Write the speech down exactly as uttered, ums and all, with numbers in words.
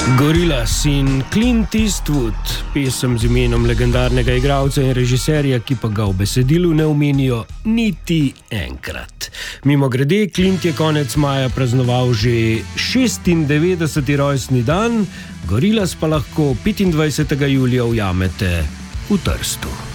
Gorillaz in Clint Eastwood, pesem z imenom legendarnega igralca in režiserja, ki pa ga v besedilu ne omenijo niti enkrat. Mimogrede, Clint je konec maja praznoval že šestindevetdeseti rojstni dan, Gorillaz pa lahko petindvajsetega julija ujamete v Trstu.